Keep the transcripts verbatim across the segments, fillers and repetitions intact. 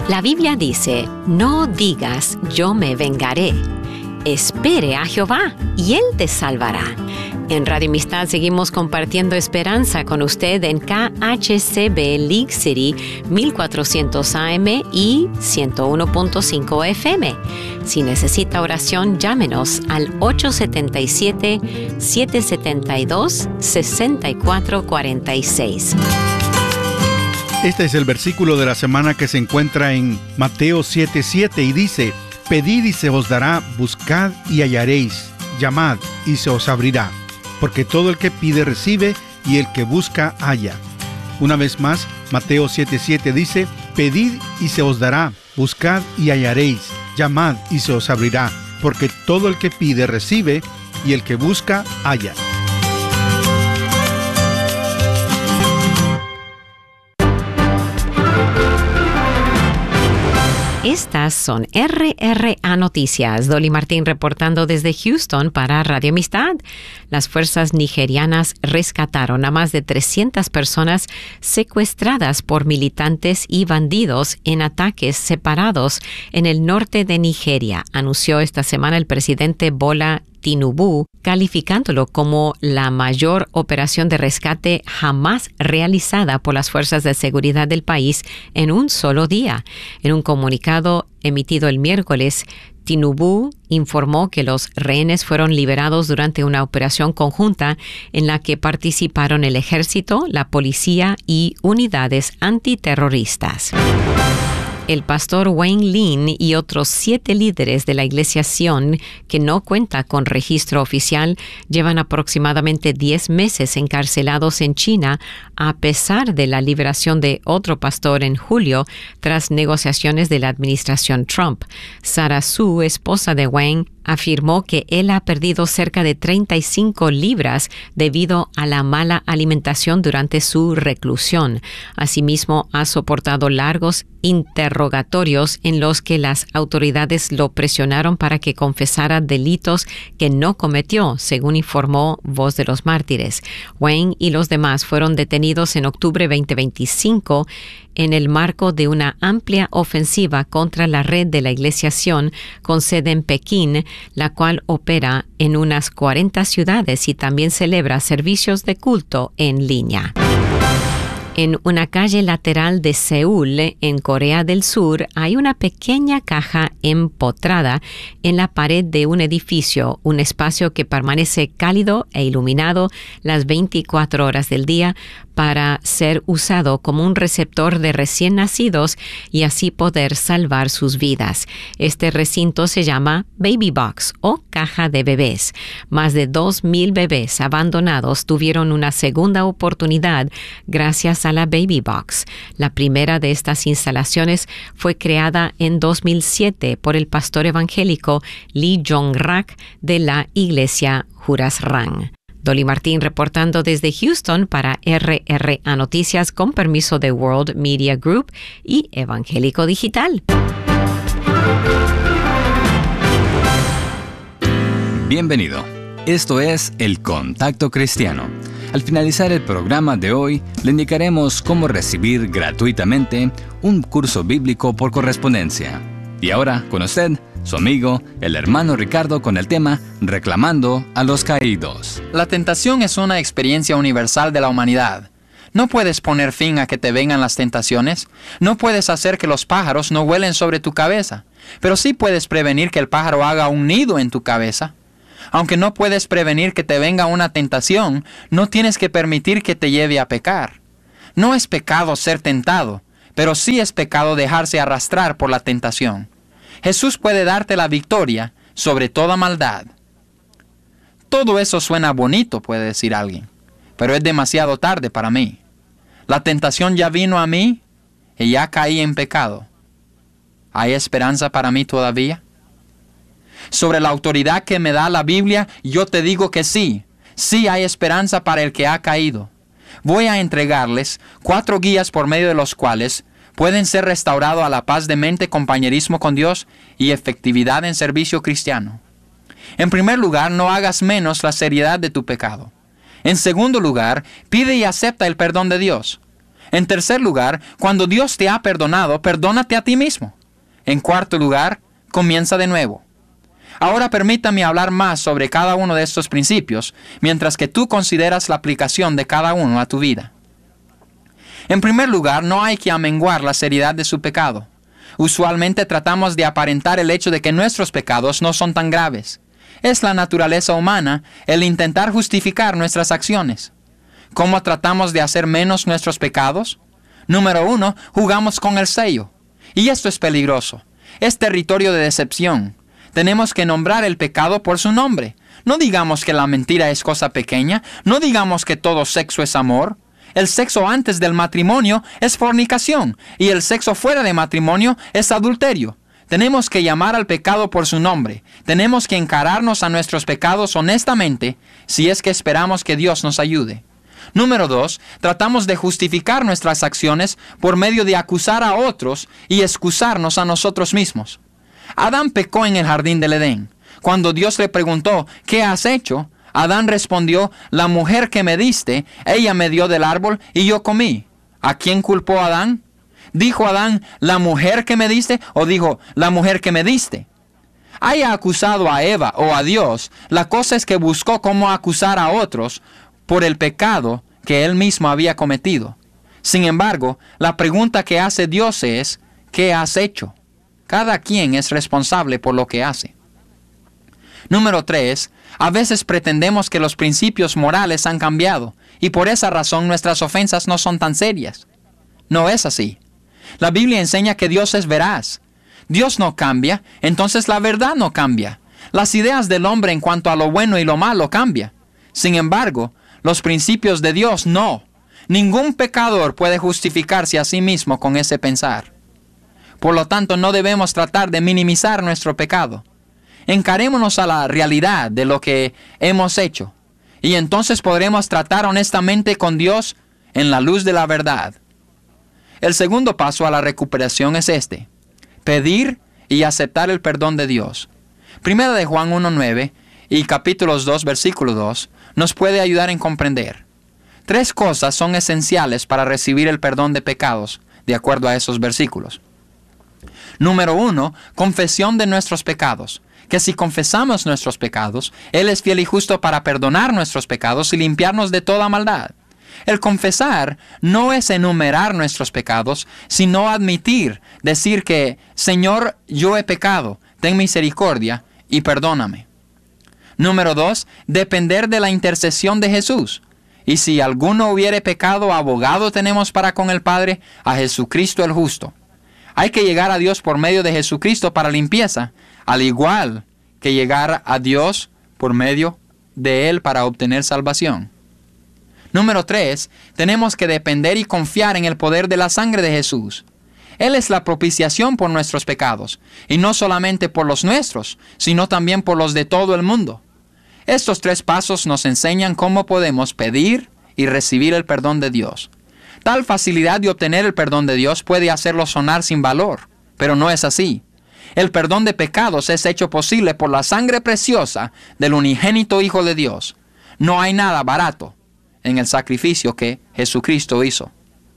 La Biblia dice, no digas, yo me vengaré. Espere a Jehová, y Él te salvará. En Radio Amistad seguimos compartiendo esperanza con usted en K H C B League City mil cuatrocientos A M y ciento uno punto cinco F M. Si necesita oración, llámenos al ocho siete siete, siete siete dos, seis cuatro cuatro seis. Este es el versículo de la semana que se encuentra en Mateo siete siete y dice: Pedid y se os dará, buscad y hallaréis, llamad y se os abrirá. Porque todo el que pide recibe, y el que busca halla. Una vez más, Mateo siete siete dice: Pedid y se os dará, buscad y hallaréis, llamad y se os abrirá. Porque todo el que pide recibe, y el que busca halla. Estas son R R A Noticias. Dolly Martín reportando desde Houston para Radio Amistad. Las fuerzas nigerianas rescataron a más de trescientas personas secuestradas por militantes y bandidos en ataques separados en el norte de Nigeria, anunció esta semana el presidente Bola Tinubu, calificándolo como la mayor operación de rescate jamás realizada por las fuerzas de seguridad del país en un solo día. En un comunicado emitido el miércoles, Tinubu informó que los rehenes fueron liberados durante una operación conjunta en la que participaron el ejército, la policía y unidades antiterroristas. El pastor Wayne Lin y otros siete líderes de la Iglesia Sion, que no cuenta con registro oficial, llevan aproximadamente diez meses encarcelados en China, a pesar de la liberación de otro pastor en julio, tras negociaciones de la administración Trump. Sarah Su, esposa de Wayne, afirmó que él ha perdido cerca de treinta y cinco libras debido a la mala alimentación durante su reclusión. Asimismo, ha soportado largos interrogatorios en los que las autoridades lo presionaron para que confesara delitos que no cometió, según informó Voz de los Mártires. Wayne y los demás fueron detenidos en octubre veinte veinticinco en el marco de una amplia ofensiva contra la red de la Iglesia Sion con sede en Pekín, la cual opera en unas cuarenta ciudades y también celebra servicios de culto en línea. En una calle lateral de Seúl, en Corea del Sur, hay una pequeña caja empotrada en la pared de un edificio, un espacio que permanece cálido e iluminado las veinticuatro horas del día para ser usado como un receptor de recién nacidos y así poder salvar sus vidas. Este recinto se llama Baby Box o caja de bebés. Más de dos mil bebés abandonados tuvieron una segunda oportunidad gracias a la Baby Box. La primera de estas instalaciones fue creada en dos mil siete por el pastor evangélico Lee Jong-rak de la iglesia Jurasrang. Dolly Martín reportando desde Houston para R R A Noticias con permiso de World Media Group y Evangélico Digital. Bienvenido. Esto es El Contacto Cristiano. Al finalizar el programa de hoy, le indicaremos cómo recibir gratuitamente un curso bíblico por correspondencia. Y ahora, con usted, su amigo, el hermano Ricardo, con el tema Reclamando a los Caídos. La tentación es una experiencia universal de la humanidad. No puedes poner fin a que te vengan las tentaciones. No puedes hacer que los pájaros no vuelen sobre tu cabeza. Pero sí puedes prevenir que el pájaro haga un nido en tu cabeza. Aunque no puedes prevenir que te venga una tentación, no tienes que permitir que te lleve a pecar. No es pecado ser tentado, pero sí es pecado dejarse arrastrar por la tentación. Jesús puede darte la victoria sobre toda maldad. Todo eso suena bonito, puede decir alguien, pero es demasiado tarde para mí. La tentación ya vino a mí y ya caí en pecado. ¿Hay esperanza para mí todavía? Sobre la autoridad que me da la Biblia, yo te digo que sí, sí hay esperanza para el que ha caído. Voy a entregarles cuatro guías por medio de los cuales pueden ser restaurados a la paz de mente, compañerismo con Dios y efectividad en servicio cristiano. En primer lugar, no hagas menos la seriedad de tu pecado. En segundo lugar, pide y acepta el perdón de Dios. En tercer lugar, cuando Dios te ha perdonado, perdónate a ti mismo. En cuarto lugar, comienza de nuevo. Ahora permítame hablar más sobre cada uno de estos principios, mientras que tú consideras la aplicación de cada uno a tu vida. En primer lugar, no hay que amenguar la seriedad de su pecado. Usualmente tratamos de aparentar el hecho de que nuestros pecados no son tan graves. Es la naturaleza humana el intentar justificar nuestras acciones. ¿Cómo tratamos de hacer menos nuestros pecados? Número uno, jugamos con el sello. Y esto es peligroso. Es territorio de decepción. Tenemos que nombrar el pecado por su nombre. No digamos que la mentira es cosa pequeña. No digamos que todo sexo es amor. El sexo antes del matrimonio es fornicación. Y el sexo fuera de matrimonio es adulterio. Tenemos que llamar al pecado por su nombre. Tenemos que encararnos a nuestros pecados honestamente si es que esperamos que Dios nos ayude. Número dos, tratamos de justificar nuestras acciones por medio de acusar a otros y excusarnos a nosotros mismos. Adán pecó en el jardín del Edén. Cuando Dios le preguntó, ¿qué has hecho?, Adán respondió, la mujer que me diste, ella me dio del árbol y yo comí. ¿A quién culpó Adán? ¿Dijo Adán, la mujer que me diste? ¿O dijo, la mujer que me diste? Haya acusado a Eva o a Dios, la cosa es que buscó cómo acusar a otros por el pecado que él mismo había cometido. Sin embargo, la pregunta que hace Dios es, ¿qué has hecho? Cada quien es responsable por lo que hace. Número tres, a veces pretendemos que los principios morales han cambiado y por esa razón nuestras ofensas no son tan serias. No es así. La Biblia enseña que Dios es veraz. Dios no cambia, entonces la verdad no cambia. Las ideas del hombre en cuanto a lo bueno y lo malo cambian. Sin embargo, los principios de Dios no. Ningún pecador puede justificarse a sí mismo con ese pensar. Por lo tanto, no debemos tratar de minimizar nuestro pecado. Encarémonos a la realidad de lo que hemos hecho, y entonces podremos tratar honestamente con Dios en la luz de la verdad. El segundo paso a la recuperación es este: pedir y aceptar el perdón de Dios. Primera de Juan uno nueve y capítulos dos, versículo dos, nos puede ayudar en comprender. Tres cosas son esenciales para recibir el perdón de pecados, de acuerdo a esos versículos. Número uno, confesión de nuestros pecados. Que si confesamos nuestros pecados, Él es fiel y justo para perdonar nuestros pecados y limpiarnos de toda maldad. El confesar no es enumerar nuestros pecados, sino admitir, decir que, Señor, yo he pecado, ten misericordia y perdóname. Número dos, depender de la intercesión de Jesús. Y si alguno hubiere pecado, abogado tenemos para con el Padre, a Jesucristo el justo. Hay que llegar a Dios por medio de Jesucristo para limpieza, al igual que llegar a Dios por medio de Él para obtener salvación. Número tres, tenemos que depender y confiar en el poder de la sangre de Jesús. Él es la propiciación por nuestros pecados, y no solamente por los nuestros, sino también por los de todo el mundo. Estos tres pasos nos enseñan cómo podemos pedir y recibir el perdón de Dios. Tal facilidad de obtener el perdón de Dios puede hacerlo sonar sin valor, pero no es así. El perdón de pecados es hecho posible por la sangre preciosa del unigénito Hijo de Dios. No hay nada barato en el sacrificio que Jesucristo hizo.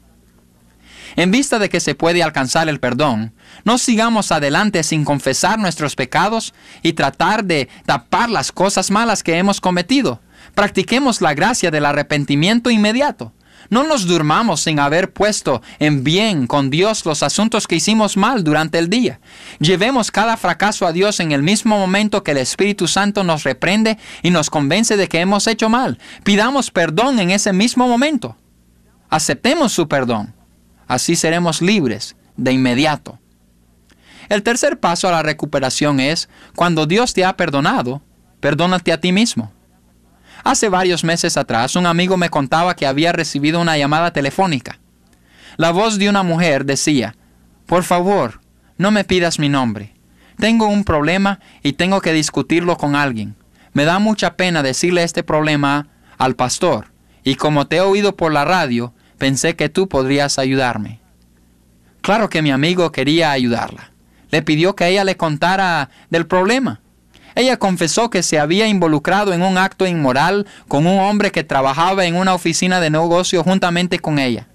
En vista de que se puede alcanzar el perdón, no sigamos adelante sin confesar nuestros pecados y tratar de tapar las cosas malas que hemos cometido. Practiquemos la gracia del arrepentimiento inmediato. No nos durmamos sin haber puesto en bien con Dios los asuntos que hicimos mal durante el día. Llevemos cada fracaso a Dios en el mismo momento que el Espíritu Santo nos reprende y nos convence de que hemos hecho mal. Pidamos perdón en ese mismo momento. Aceptemos su perdón. Así seremos libres de inmediato. El tercer paso a la recuperación es, cuando Dios te ha perdonado, perdónate a ti mismo. Hace varios meses atrás, un amigo me contaba que había recibido una llamada telefónica. La voz de una mujer decía, por favor, no me pidas mi nombre. Tengo un problema y tengo que discutirlo con alguien. Me da mucha pena decirle este problema al pastor, y como te he oído por la radio, pensé que tú podrías ayudarme. Claro que mi amigo quería ayudarla. Le pidió que ella le contara del problema. Ella confesó que se había involucrado en un acto inmoral con un hombre que trabajaba en una oficina de negocio juntamente con ella.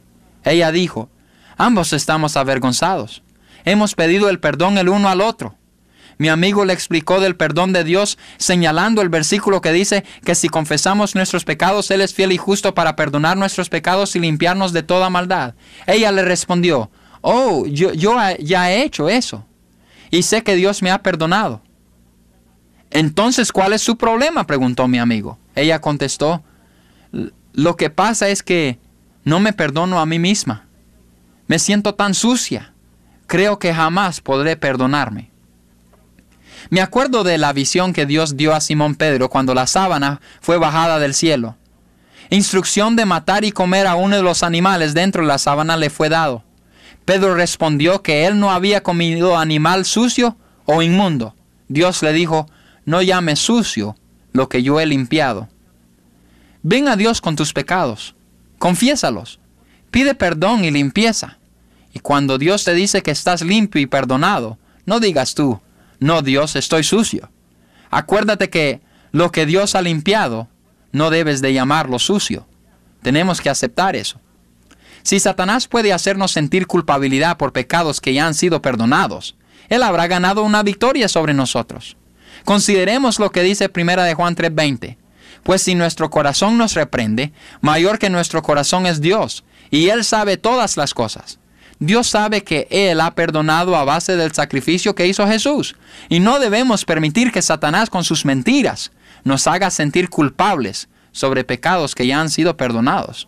Ella dijo, ambos estamos avergonzados. Hemos pedido el perdón el uno al otro. Mi amigo le explicó del perdón de Dios, señalando el versículo que dice que si confesamos nuestros pecados, Él es fiel y justo para perdonar nuestros pecados y limpiarnos de toda maldad. Ella le respondió, oh, yo, yo ya he hecho eso, y sé que Dios me ha perdonado. Entonces, ¿cuál es su problema?, preguntó mi amigo. Ella contestó, lo que pasa es que no me perdono a mí misma. Me siento tan sucia. Creo que jamás podré perdonarme. Me acuerdo de la visión que Dios dio a Simón Pedro cuando la sábana fue bajada del cielo. Instrucción de matar y comer a uno de los animales dentro de la sábana le fue dado. Pedro respondió que él no había comido animal sucio o inmundo. Dios le dijo, no llames sucio lo que yo he limpiado. Ven a Dios con tus pecados, confiésalos, pide perdón y limpieza. Y cuando Dios te dice que estás limpio y perdonado, no digas tú, no Dios, estoy sucio. Acuérdate que lo que Dios ha limpiado, no debes de llamarlo sucio. Tenemos que aceptar eso. Si Satanás puede hacernos sentir culpabilidad por pecados que ya han sido perdonados, él habrá ganado una victoria sobre nosotros. Consideremos lo que dice primera de Juan tres veinte. Pues si nuestro corazón nos reprende, mayor que nuestro corazón es Dios, y Él sabe todas las cosas. Dios sabe que Él ha perdonado a base del sacrificio que hizo Jesús, y no debemos permitir que Satanás con sus mentiras nos haga sentir culpables sobre pecados que ya han sido perdonados.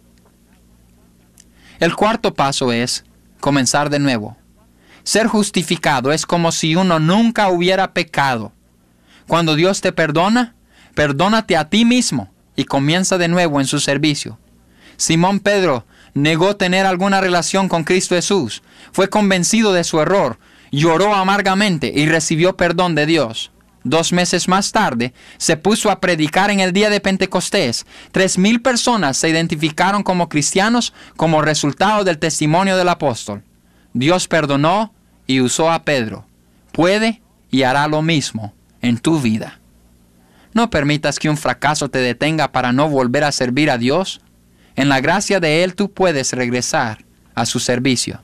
El cuarto paso es comenzar de nuevo. Ser justificado es como si uno nunca hubiera pecado. Cuando Dios te perdona, perdónate a ti mismo y comienza de nuevo en su servicio. Simón Pedro negó tener alguna relación con Cristo Jesús. Fue convencido de su error, lloró amargamente y recibió perdón de Dios. Dos meses más tarde, se puso a predicar en el día de Pentecostés. Tres mil personas se identificaron como cristianos como resultado del testimonio del apóstol. Dios perdonó y usó a Pedro. Puede y hará lo mismo en tu vida. No permitas que un fracaso te detenga para no volver a servir a Dios. En la gracia de Él tú puedes regresar a su servicio.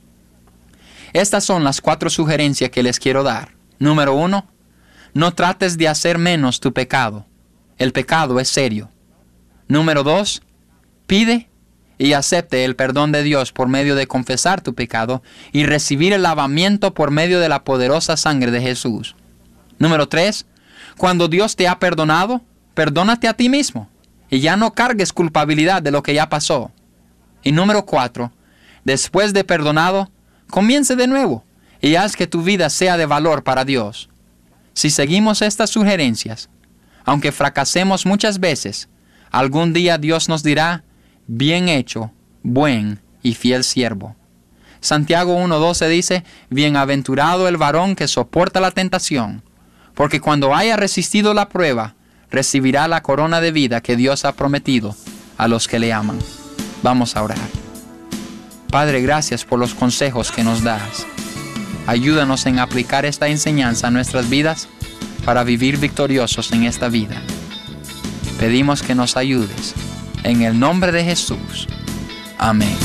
Estas son las cuatro sugerencias que les quiero dar. Número uno, no trates de hacer menos tu pecado. El pecado es serio. Número dos, pide y acepte el perdón de Dios por medio de confesar tu pecado y recibir el lavamiento por medio de la poderosa sangre de Jesús. Número tres, cuando Dios te ha perdonado, perdónate a ti mismo y ya no cargues culpabilidad de lo que ya pasó. Y número cuatro, después de perdonado, comience de nuevo y haz que tu vida sea de valor para Dios. Si seguimos estas sugerencias, aunque fracasemos muchas veces, algún día Dios nos dirá, bien hecho, buen y fiel siervo. Santiago uno doce dice, bienaventurado el varón que soporta la tentación, porque cuando haya resistido la prueba, recibirá la corona de vida que Dios ha prometido a los que le aman. Vamos a orar. Padre, gracias por los consejos que nos das. Ayúdanos en aplicar esta enseñanza a nuestras vidas para vivir victoriosos en esta vida. Pedimos que nos ayudes. En el nombre de Jesús. Amén.